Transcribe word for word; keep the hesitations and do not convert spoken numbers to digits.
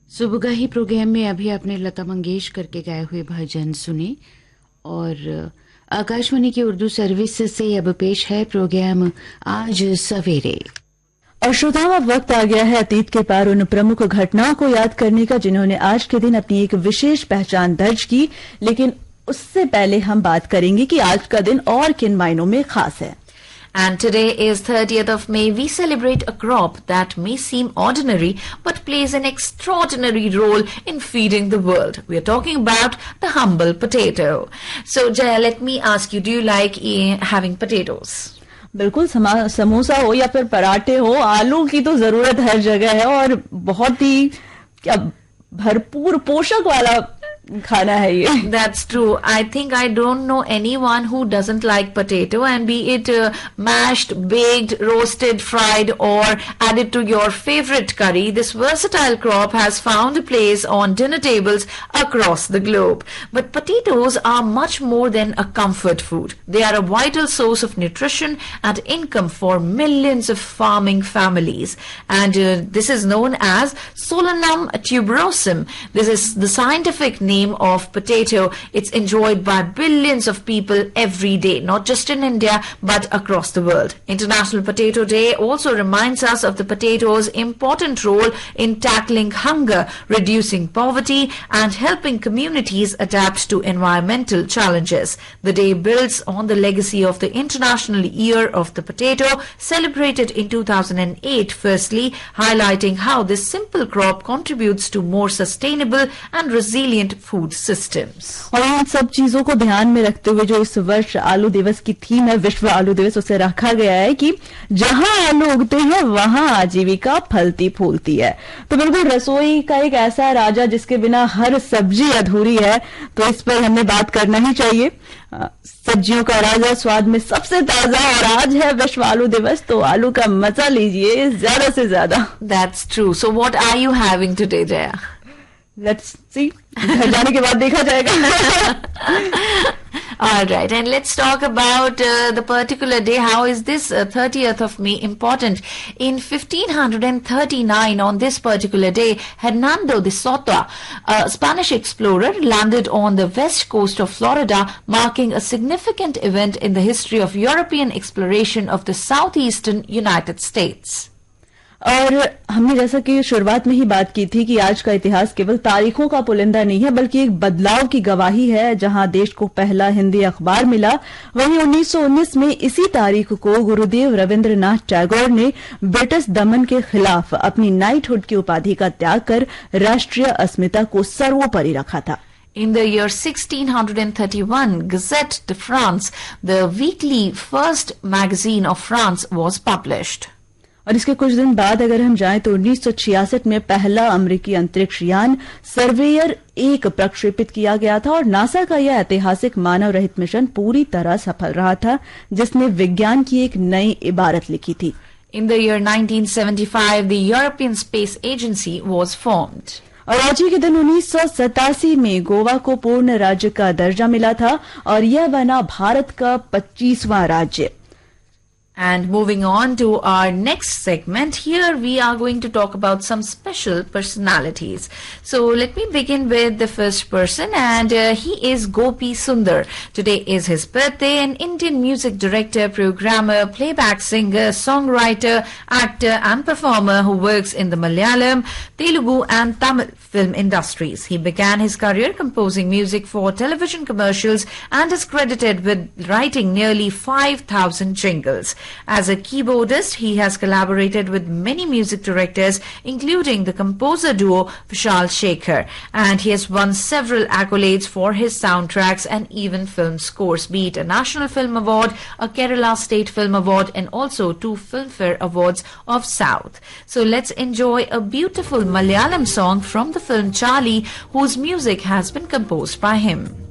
सुबगाही programme में अभी आपने लता मंगेशकर के गाए हुए भजन सुने और आकाशवाणी की उर्दू सर्विस से अब पेश है प्रोग्राम आज सवेरे। और श्रोताओं, अब वक्त आ गया है अतीत के पार उन प्रमुख घटनाओं को याद करने का जिन्होंने आज के दिन अपनी एक विशेष पहचान दर्ज की। लेकिन उससे पहले हम बात करेंगे कि आज का दिन और किन मायनों में खास है। And today is thirtieth of May. We celebrate a crop that may seem ordinary but plays an extraordinary role in feeding the world. We are talking about the humble potato. So Jaya, let me ask you, do you like uh, having potatoes? बिल्कुल, समोसा हो या फिर पराठे हो, आलू की तो जरूरत हर जगह है और बहुत ही क्या भरपूर पोषक वाला खाना है ये। That's true. I think I don't know anyone who doesn't like potato, and be it uh, mashed, baked, roasted, fried, or added to your favorite curry, this versatile crop has found a place on dinner tables across the globe. But potatoes are much more than a comfort food. They are a vital source of nutrition and income for millions of farming families. And uh, this is known as Solanum tuberosum. This is the scientific name of potato. It's enjoyed by billions of people every day, not just in India but across the world. International Potato Day also reminds us of the potato's important role in tackling hunger, reducing poverty, and helping communities adapt to environmental challenges. The day builds on the legacy of the International Year of the Potato, celebrated in two thousand eight, firstly highlighting how this simple crop contributes to more sustainable and resilient food systems. और इन सब चीजों को ध्यान में रखते हुए जो इस वर्ष आलू दिवस की थीम है, विश्व आलू दिवस, उसे रखा गया है कि जहां आलू उगते हैं वहां आजीविका फलती फूलती है। तो बिल्कुल रसोई का एक ऐसा राजा जिसके बिना हर सब्जी अधूरी है, तो इस पर हमें बात करना ही चाहिए। सब्जियों का राजा, स्वाद में सबसे ताजा, और आज है विश्व आलू दिवस, तो आलू का मजा लीजिए ज्यादा से ज्यादा। That's true. So what are you having today, Jaya? Let's see. घर जाने के बाद देखा जाएगा। All right, and let's talk about uh, the particular day. How is this uh, thirtieth of May important? In fifteen thirty-nine, on this particular day, Hernando de Soto, a Spanish explorer, landed on the west coast of Florida, marking a significant event in the history of European exploration of the southeastern United States. और हमने जैसा कि शुरुआत में ही बात की थी कि आज का इतिहास केवल तारीखों का पुलिंदा नहीं है बल्कि एक बदलाव की गवाही है। जहां देश को पहला हिंदी अखबार मिला, वहीं उन्नीस सौ उन्नीस में इसी तारीख को गुरुदेव रविंद्रनाथ टैगोर ने ब्रिटिश दमन के खिलाफ अपनी नाइटहुड की उपाधि का त्याग कर राष्ट्रीय अस्मिता को सर्वोपरि रखा था। In the year sixteen thirty-one, Gazette de France, the weekly first magazine of France, was published. और इसके कुछ दिन बाद अगर हम जाएं तो उन्नीस सौ छियासठ में पहला अमेरिकी अंतरिक्ष यान सर्वेयर एक प्रक्षेपित किया गया था और नासा का यह ऐतिहासिक मानव रहित मिशन पूरी तरह सफल रहा था, जिसने विज्ञान की एक नई इबारत लिखी थी। In the year nineteen seventy-five, the European Space Agency was formed. और आज ही के दिन उन्नीस सौ सतासी में गोवा को पूर्ण राज्य का दर्जा मिला था और यह बना भारत का पच्चीसवां राज्य। And moving on to our next segment, here we are going to talk about some special personalities. So let me begin with the first person, and uh, he is Gopi Sundar. Today is his birthday. An Indian music director, programmer, playback singer, songwriter, actor and performer who works in the Malayalam, Telugu and Tamil film industries. He began his career composing music for television commercials and is credited with writing nearly five thousand jingles. As a keyboardist, he has collaborated with many music directors, including the composer duo Vishal Shekhar, and he has won several accolades for his soundtracks and even film scores, be it a National Film Award, a Kerala State Film Award, and also two Filmfare Awards of South. So let's enjoy a beautiful Malayalam song from the film Charlie, whose music has been composed by him.